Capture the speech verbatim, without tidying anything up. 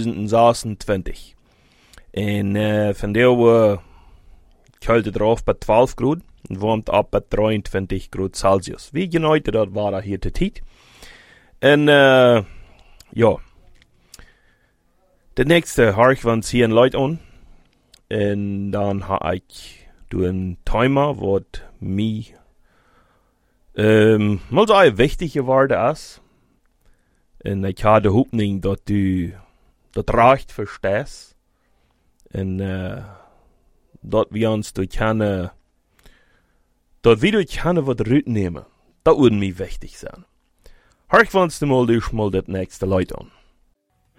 twintig zesentwintig. En uh, van der we koelt het eraf bij twaalf graden en warmt op bij drieëntwintig graden Celsius. Wie genau dat war hier de tijd. En uh, ja, de nächste har ik van zehn Leute aan. En dan ha ik door een timer wat mij um, mal so wichtig geworden is. En ik had de hoopning dat u dat recht verstaat. En uh, dat we ons door kunnen, dat we door kunnen wat uitnemen. Dat würde mij wichtig zijn. Hark van de mal dus mal dat nächste Leute aan.